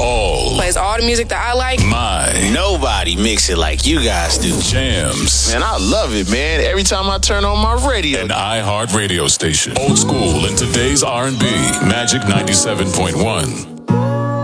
all. Plays all the music that I like. Nobody mix it like you guys do. Jams. Man, I love it, man. Every time I turn on my radio. An iHeart radio station. Old school and today's R&B. Magic 97.1.